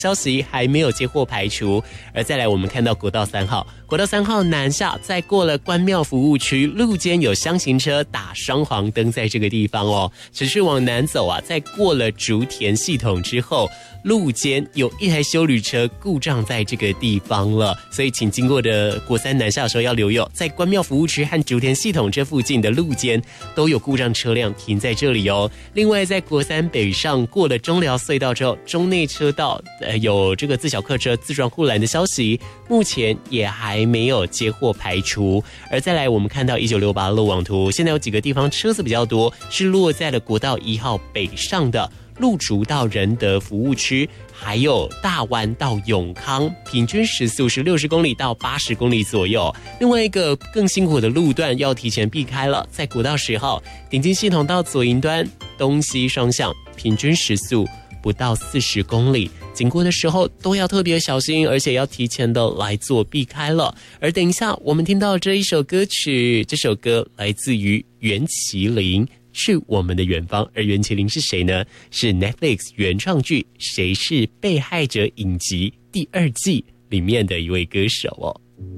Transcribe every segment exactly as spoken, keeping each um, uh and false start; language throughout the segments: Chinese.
消息还没有接获排除。而再来我们看到国道三号，国道三号南下，在过了关庙服务区路肩有箱型车打双黄灯，在这个地方哦，持续往南走啊，在过了竹田系统之后，路肩有一台休旅车故障在这个地方了，所以请经过的国三南下的时候要留意，在关庙服务区和竹田系统这附近的路肩都有故障车辆停在这里哦。另外在国三北上过了中寮隧道之后，中内车道呃有这个自小客车自撞护栏的消息，目前也还没有接获排除。而再来我们看到一九六八路网图，现在有几个地方车子比较多，是落在了国道一号北上的路竹到仁德服务区，还有大湾到永康，平均时速是六十公里到八十公里左右。另外一个更辛苦的路段要提前避开了，在国道十号顶金系统到左营端东西双向，平均时速不到四十公里，经过的时候都要特别小心，而且要提前的来做避开了。而等一下我们听到这一首歌曲，这首歌来自于袁麒麟，是我们的远方。而袁麒麟是谁呢？是 Netflix 原创剧《谁是被害者》影集第二季里面的一位歌手哦。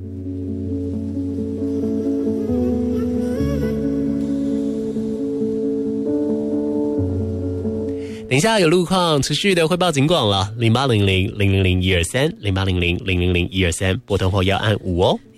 等一下有路况持续的汇报警广了，零八零零零零零一二三，零八零零零零零一二三，拨通后要按五哦。